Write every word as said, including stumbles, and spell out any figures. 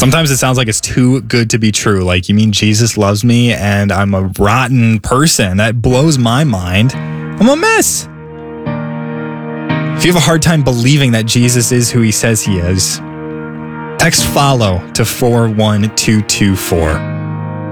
Sometimes it sounds like it's too good to be true. Like, you mean Jesus loves me and I'm a rotten person? That blows my mind. I'm a mess. If you have a hard time believing that Jesus is who he says he is, text follow to four one two two four.